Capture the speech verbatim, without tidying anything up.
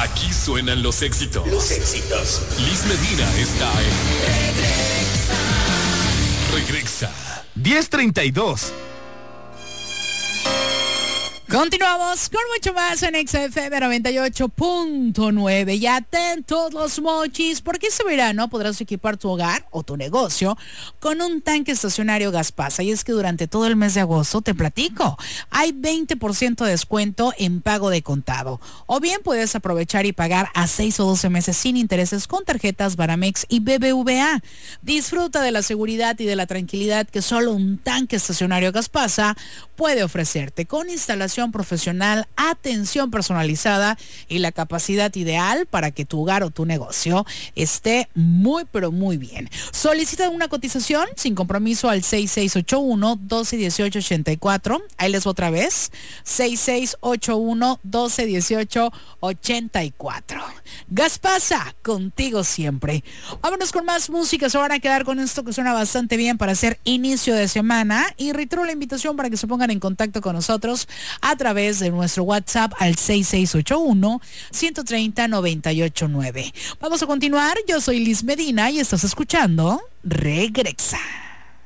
Aquí suenan los éxitos. Los éxitos. Liz Medina está en Regresa. Regresa. diez treinta y dos. Continuamos con mucho más en X F M noventa y ocho punto nueve. Y atentos los mochis, porque este verano podrás equipar tu hogar o tu negocio con un tanque estacionario Gaspasa. Y es que durante todo el mes de agosto, te platico, hay veinte por ciento de descuento en pago de contado. O bien puedes aprovechar y pagar a seis o doce meses sin intereses con tarjetas Banamex y B B V A. Disfruta de la seguridad y de la tranquilidad que solo un tanque estacionario Gaspasa puede ofrecerte, con instalación profesional, atención personalizada y la capacidad ideal para que tu hogar o tu negocio esté muy pero muy bien. Solicita una cotización sin compromiso al seis seis ocho uno, doce dieciocho ochenta y cuatro. Ahí les voy otra vez, seis seis ocho uno, doce dieciocho ochenta y cuatro. Gaspasa, contigo siempre. Vámonos con más música. Se van a quedar con esto que suena bastante bien para hacer inicio de semana, y reitero la invitación para que se pongan en contacto con nosotros a través de nuestro WhatsApp al seis seis ocho uno, uno tres cero, nueve ocho nueve. Vamos a continuar. Yo soy Liz Medina y estás escuchando Regresa.